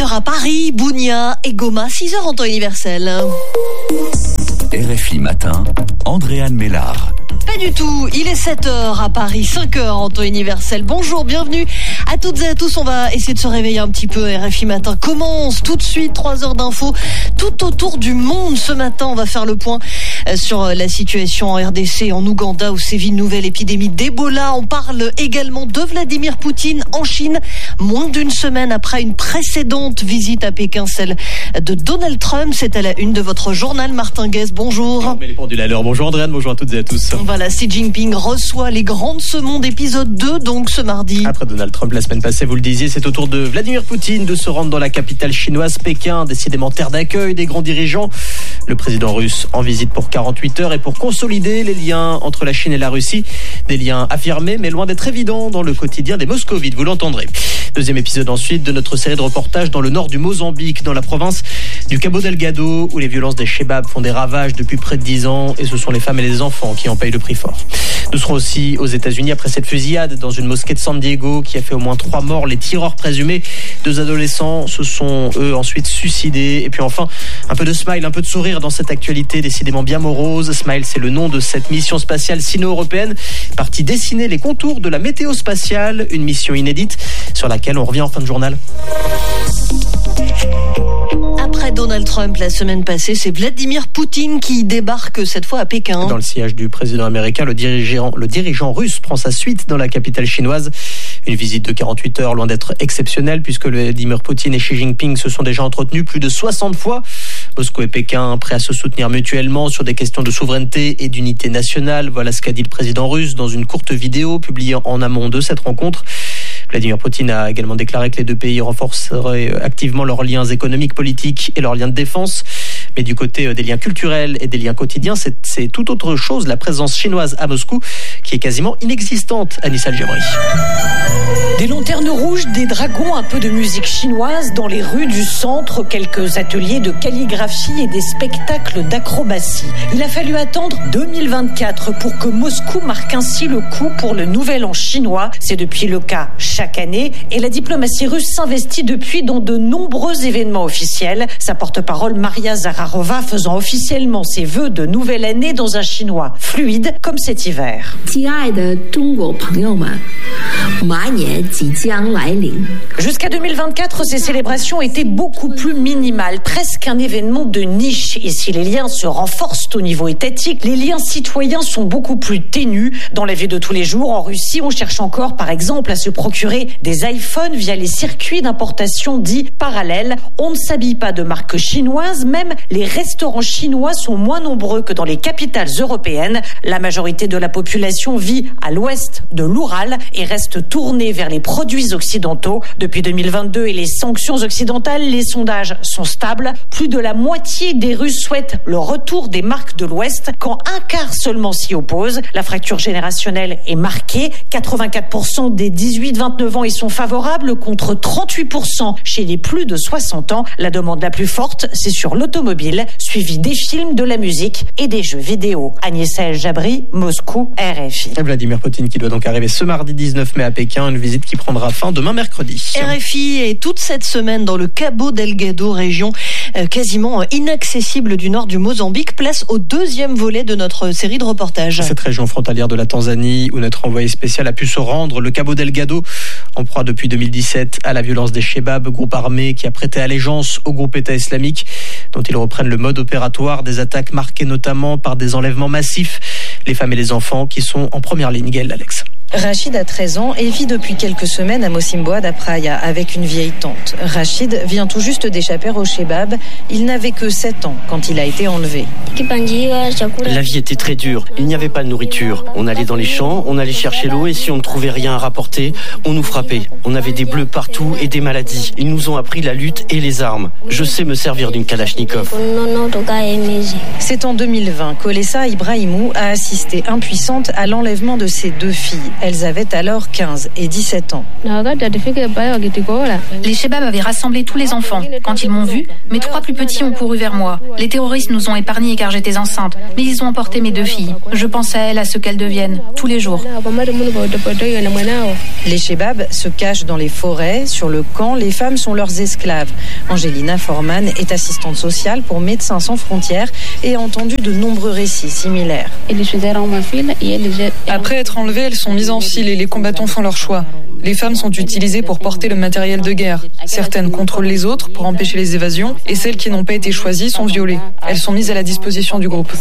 7h à Paris, Bounia et Goma, 6h en temps universel. RFI Matin, Andréane Mélard. Pas du tout, il est 7h à Paris, 5h en temps universel. Bonjour, bienvenue à toutes et à tous. On va essayer de se réveiller un petit peu. RFI Matin commence tout de suite, 3 heures d'infos tout autour du monde. Ce matin, on va faire le point sur la situation en RDC, en Ouganda, où sévit une nouvelle épidémie d'Ebola. On parle également de Vladimir Poutine en Chine, moins d'une semaine après une précédente visite à Pékin, celle de Donald Trump. C'est à la une de votre journal, Martin Guez. Bonjour. On met les pendules à l'heure. Bonjour Andréane, bonjour à toutes et à tous. Voilà, Xi Jinping reçoit les grands de ce monde, épisode 2, donc ce mardi. Après Donald Trump la semaine passée, vous le disiez, c'est au tour de Vladimir Poutine de se rendre dans la capitale chinoise, Pékin, décidément terre d'accueil des grands dirigeants. Le président russe en visite pour 48 heures et pour consolider les liens entre la Chine et la Russie. Des liens affirmés, mais loin d'être évidents dans le quotidien des Moscovites, vous l'entendrez. Deuxième épisode ensuite de notre série de reportages dans le nord du Mozambique, dans la province du Cabo Delgado, où les violences des Chebabs font des ravages depuis près de 10 ans, et ce sont les femmes et les enfants qui en payent le prix fort. Nous serons aussi aux États-Unis après cette fusillade dans une mosquée de San Diego qui a fait au moins 3 morts. Les tireurs présumés, 2 adolescents, se sont eux ensuite suicidés. Et puis enfin, un peu de smile, un peu de sourire dans cette actualité décidément bien morose. Smile, c'est le nom de cette mission spatiale sino-européenne partie dessiner les contours de la météo spatiale, une mission inédite sur laquelle on revient en fin de journal. Après Donald Trump la semaine passée, c'est Vladimir Poutine qui débarque cette fois à Pékin. Dans le sillage du président américain, le dirigeant russe prend sa suite dans la capitale chinoise. Une visite de 48 heures, loin d'être exceptionnelle, puisque Vladimir Poutine et Xi Jinping se sont déjà entretenus plus de 60 fois. Moscou et Pékin prêts à se soutenir mutuellement sur des questions de souveraineté et d'unité nationale. Voilà ce qu'a dit le président russe dans une courte vidéo publiée en amont de cette rencontre. Vladimir Poutine a également déclaré que les deux pays renforceraient activement leurs liens économiques, politiques et leurs liens de défense. Mais du côté des liens culturels et des liens quotidiens, c'est tout autre chose. La présence chinoise à Moscou qui est quasiment inexistante. Anissa El-Jabri. Des lanternes rouges, des dragons, un peu de musique chinoise dans les rues du centre, quelques ateliers de calligraphie et des spectacles d'acrobatie. Il a fallu attendre 2024 pour que Moscou marque ainsi le coup pour le nouvel an chinois. C'est depuis le cas chaque année et la diplomatie russe s'investit depuis dans de nombreux événements officiels. Sa porte-parole Maria Zakharova faisant officiellement ses vœux de nouvelle année dans un chinois fluide comme cet hiver. Jusqu'à 2024, ces célébrations étaient beaucoup plus minimales, presque un événement de niche. Et si les liens se renforcent au niveau étatique, les liens citoyens sont beaucoup plus ténus. Dans la vie de tous les jours, en Russie, on cherche encore, par exemple, à se procurer des iPhones via les circuits d'importation dits parallèles. On ne s'habille pas de marque chinoise, même les restaurants chinois sont moins nombreux que dans les capitales européennes. La majorité de la population vit à l'ouest de l'Oural et reste tournée vers les produits occidentaux. Depuis 2022 et les sanctions occidentales, les sondages sont stables. Plus de la moitié des Russes souhaitent le retour des marques de l'Ouest, quand un quart seulement s'y oppose. La fracture générationnelle est marquée. 84% des 18-29 ans y sont favorables, contre 38% chez les plus de 60 ans. La demande la plus forte, c'est sur l'automobile, suivie des films, de la musique et des jeux vidéo. Agnès El-Jabri, Moscou, RFI. Vladimir Poutine qui doit donc arriver ce mardi 19 mai à Pékin, une visite qui prendra fin demain mercredi. RFI est toute cette semaine dans le Cabo Delgado, région quasiment inaccessible du nord du Mozambique. Place au deuxième volet de notre série de reportages. Cette région frontalière de la Tanzanie où notre envoyé spécial a pu se rendre, le Cabo Delgado, en proie depuis 2017 à la violence des Chebabs, groupe armé qui a prêté allégeance au groupe État islamique, dont ils reprennent le mode opératoire, des attaques marquées notamment par des enlèvements massifs. Les femmes et les enfants qui sont en première ligne. Gaël, Alex. Rachid a 13 ans et vit depuis quelques semaines à Mosimboa da Praia avec une vieille tante. Rachid vient tout juste d'échapper au Chebab. Il n'avait que 7 ans quand il a été enlevé. La vie était très dure. Il n'y avait pas de nourriture. On allait dans les champs, on allait chercher l'eau et si on ne trouvait rien à rapporter, on nous frappait. On avait des bleus partout et des maladies. Ils nous ont appris la lutte et les armes. Je sais me servir d'une Kalachnikov. C'est en 2020 qu'Olessa Ibrahimou a assisté impuissante à l'enlèvement de ses 2 filles. Elles avaient alors 15 et 17 ans. Les Shebabs avaient rassemblé tous les enfants. Quand ils m'ont vu, mes 3 plus petits ont couru vers moi. Les terroristes nous ont épargnés car j'étais enceinte, mais ils ont emporté mes 2 filles. Je pense à elles, à ce qu'elles deviennent, tous les jours. Les Shebabs se cachent dans les forêts. Sur le camp, les femmes sont leurs esclaves. Angelina Forman est assistante sociale pour Médecins sans frontières et a entendu de nombreux récits similaires. Après être enlevées, elles sont mises en file et les combattants font leur choix. Les femmes sont utilisées pour porter le matériel de guerre. Certaines contrôlent les autres pour empêcher les évasions et celles qui n'ont pas été choisies sont violées. Elles sont mises à la disposition du groupe.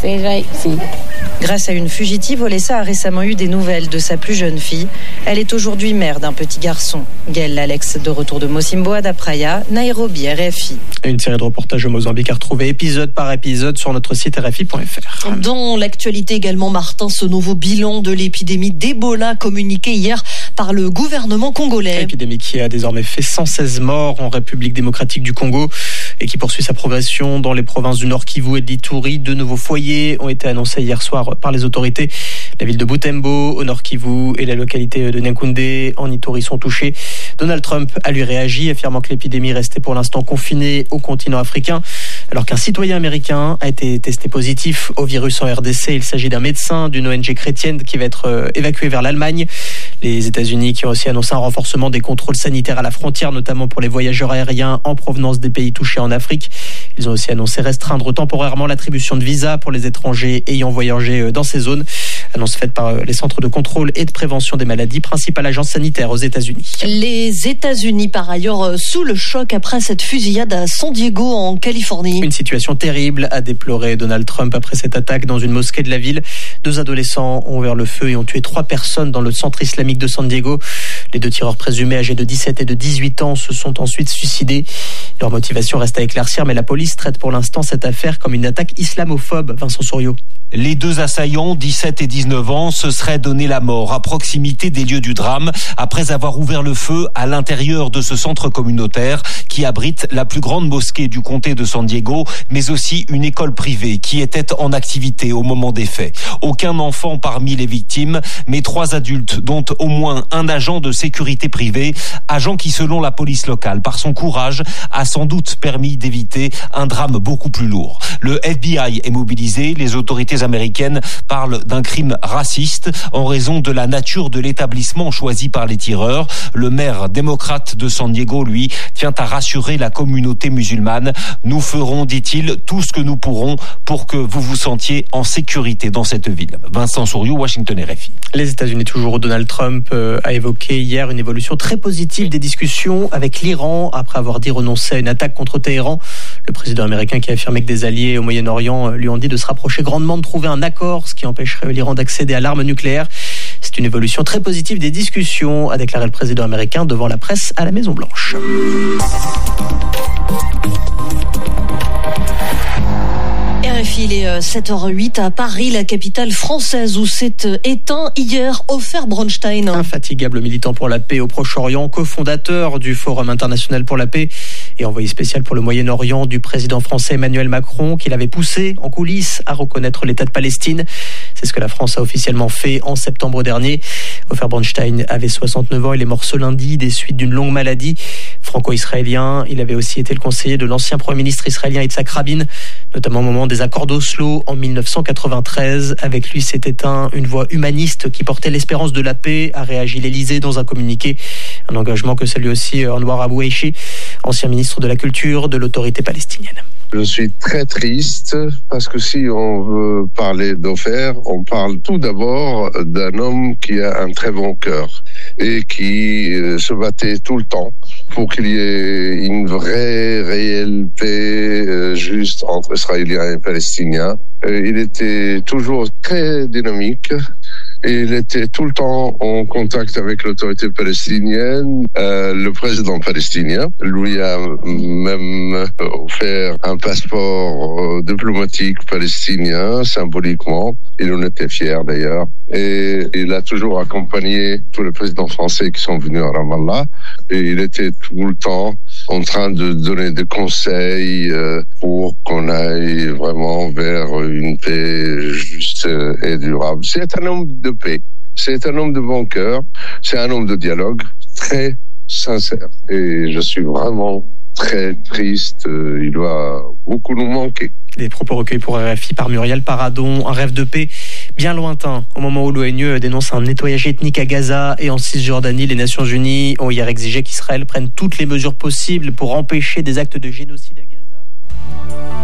Grâce à une fugitive, Olessa a récemment eu des nouvelles de sa plus jeune fille. Elle est aujourd'hui mère d'un petit garçon. Gaël Alex, de retour de Mocimboa da Praia, Nairobi, RFI. Une série de reportages au Mozambique à retrouver épisode par épisode sur notre site rfi.fr. Dans l'actualité également, Martin, ce nouveau bilan de l'épidémie d'Ebola communiqué hier par le gouvernement congolais. Épidémie qui a désormais fait 116 morts en République démocratique du Congo et qui poursuit sa progression dans les provinces du Nord Kivu et de l'Ituri. 2 nouveaux foyers ont été annoncés hier soir par les autorités. La ville de Butembo au Nord Kivu et la localité de Nyankoundé en Ituri sont touchés. Donald Trump a lui réagi, affirmant que l'épidémie restait pour l'instant confinée au continent africain, alors qu'un citoyen américain a été testé positif au virus en RDC. Il s'agit d'un médecin d'une ONG chrétienne qui va être évacué vers l'Allemagne. Les États-Unis qui ont aussi annoncé un renforcement des contrôles sanitaires à la frontière, notamment pour les voyageurs aériens en provenance des pays touchés en Afrique. Ils ont aussi annoncé restreindre temporairement l'attribution de visas pour les étrangers ayant voyagé dans ces zones. Annonce faite par les centres de contrôle et de prévention des maladies, principale agence sanitaire aux États-Unis. Les États-Unis, par ailleurs, sous le choc après cette fusillade à San Diego, en Californie. Une situation terrible, a déploré Donald Trump après cette attaque dans une mosquée de la ville. 2 adolescents ont ouvert le feu et ont tué 3 personnes dans le centre islamique de San Diego. Les 2 tireurs présumés, âgés de 17 et de 18 ans, se sont ensuite suicidés. Leur motivation reste à éclaircir, mais la police traite pour l'instant cette affaire comme une attaque islamophobe. Vincent Souriau. Les 2 assaillants, 17 et 19 ans, se seraient donné la mort à proximité des lieux du drame après avoir ouvert le feu à l'intérieur de ce centre communautaire qui abrite la plus grande mosquée du comté de San Diego, mais aussi une école privée qui était en activité au moment des faits. Aucun enfant parmi les victimes, mais 3 adultes, dont au moins un agent de sécurité privée, agent qui, selon la police locale, par son courage, a sans doute permis d'éviter un drame beaucoup plus lourd. Le FBI est mobilisé, les autorités américaines parlent d'un crime raciste en raison de la nature de l'établissement choisi par les tireurs. Le maire démocrate de San Diego, lui, tient à rassurer la communauté musulmane. Nous ferons, dit-il, tout ce que nous pourrons pour que vous vous sentiez en sécurité dans cette ville. Vincent Souriau, Washington, RFI. Les États-Unis, toujours, Donald Trump a évoqué hier une évolution très positive des discussions avec l'Iran après avoir dit renoncer à une attaque contre Téhéran. Le président américain qui a affirmé que des alliés au Moyen-Orient lui ont dit de se rapprocher grandement de trouver un accord, ce qui empêcherait l'Iran d'accéder à l'arme nucléaire. C'est une évolution très positive des discussions, a déclaré le président américain devant la presse à la Maison-Blanche. RFI, il est 7h08 à Paris, la capitale française, où s'est éteint hier Ofer Bronstein. Infatigable militant pour la paix au Proche-Orient, cofondateur du Forum international pour la paix et envoyé spécial pour le Moyen-Orient du président français Emmanuel Macron, qui l'avait poussé en coulisses à reconnaître l'État de Palestine. C'est ce que la France a officiellement fait en septembre dernier. Ofer Bronstein avait 69 ans, il est mort ce lundi des suites d'une longue maladie. Franco-israélien, il avait aussi été le conseiller de l'ancien Premier ministre israélien Yitzhak Rabin, notamment au moment des accords d'Oslo en 1993. Avec lui s'est éteint une voix humaniste qui portait l'espérance de la paix, a réagi l'Élysée dans un communiqué. Un engagement que salue aussi Anwar Aboueishi, ancien ministre de la Culture de l'autorité palestinienne. Je suis très triste parce que si on veut parler d'Ofer, on parle tout d'abord d'un homme qui a un très bon cœur et qui se battait tout le temps pour qu'il y ait une vraie, réelle paix juste entre Israéliens et Palestiniens. Il était toujours très dynamique. Il était tout le temps en contact avec l'autorité palestinienne. Le président palestinien lui a même offert un passeport diplomatique palestinien, symboliquement. Il en était fier d'ailleurs. Et il a toujours accompagné tous les présidents français qui sont venus à Ramallah. Et il était tout le temps en train de donner des conseils pour qu'on aille vraiment vers une paix juste et durable. C'est un homme de paix. C'est un homme de bon cœur, c'est un homme de dialogue très sincère. Et je suis vraiment très triste, il va beaucoup nous manquer. Des propos recueillis pour RFI par Muriel Paradon, un rêve de paix bien lointain. Au moment où l'ONU dénonce un nettoyage ethnique à Gaza et en Cisjordanie, les Nations Unies ont hier exigé qu'Israël prenne toutes les mesures possibles pour empêcher des actes de génocide à Gaza.